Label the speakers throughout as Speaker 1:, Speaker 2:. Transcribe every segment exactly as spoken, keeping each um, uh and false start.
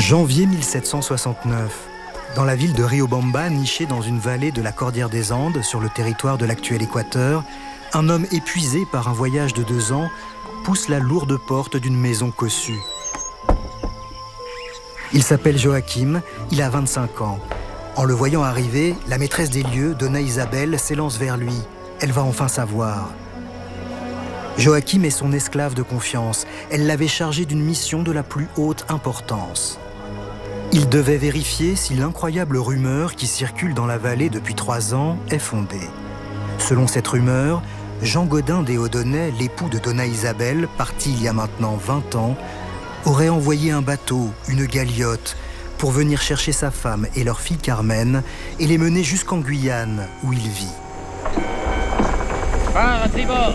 Speaker 1: Janvier mille sept cent soixante-neuf. Dans la ville de Riobamba, nichée dans une vallée de la Cordillère des Andes, sur le territoire de l'actuel Équateur, un homme épuisé par un voyage de deux ans pousse la lourde porte d'une maison cossue. Il s'appelle Joachim, il a vingt-cinq ans. En le voyant arriver, la maîtresse des lieux, Donna Isabel, s'élance vers lui. Elle va enfin savoir. Joachim est son esclave de confiance. Elle l'avait chargé d'une mission de la plus haute importance. Il devait vérifier si l'incroyable rumeur qui circule dans la vallée depuis trois ans est fondée. Selon cette rumeur, Jean Godin des Haudonnais, l'époux de Donna Isabel, parti il y a maintenant vingt ans, aurait envoyé un bateau, une galiote, pour venir chercher sa femme et leur fille Carmen et les mener jusqu'en Guyane, où il vit.
Speaker 2: Phare à tribord.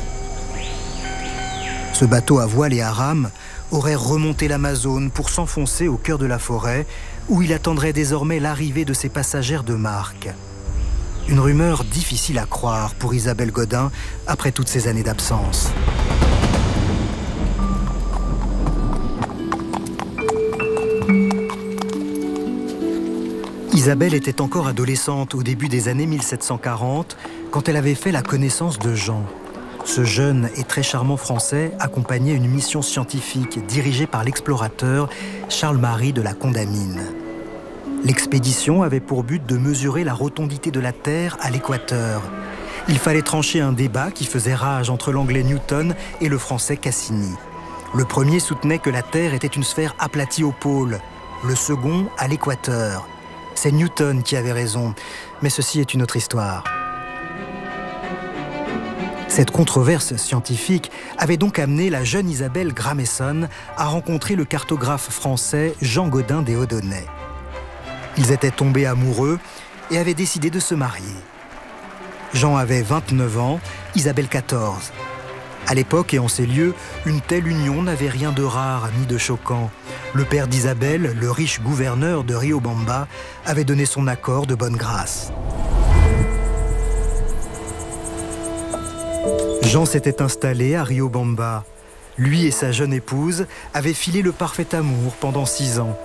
Speaker 1: Ce bateau à voile et à rame aurait remonté l'Amazone pour s'enfoncer au cœur de la forêt, où il attendrait désormais l'arrivée de ses passagères de marque. Une rumeur difficile à croire pour Isabelle Godin après toutes ces années d'absence. Isabelle était encore adolescente au début des années mille sept cent quarante, quand elle avait fait la connaissance de Jean. Ce jeune et très charmant Français accompagnait une mission scientifique dirigée par l'explorateur Charles-Marie de la Condamine. L'expédition avait pour but de mesurer la rotondité de la Terre à l'équateur. Il fallait trancher un débat qui faisait rage entre l'anglais Newton et le français Cassini. Le premier soutenait que la Terre était une sphère aplatie au pôle, le second à l'équateur. C'est Newton qui avait raison, mais ceci est une autre histoire. Cette controverse scientifique avait donc amené la jeune Isabelle Gramesson à rencontrer le cartographe français Jean Godin des Haudonnais. Ils étaient tombés amoureux et avaient décidé de se marier. Jean avait vingt-neuf ans, Isabelle quatorze. À l'époque et en ces lieux, une telle union n'avait rien de rare ni de choquant. Le père d'Isabelle, le riche gouverneur de Riobamba, avait donné son accord de bonne grâce. Jean s'était installé à Riobamba. Lui et sa jeune épouse avaient filé le parfait amour pendant six ans.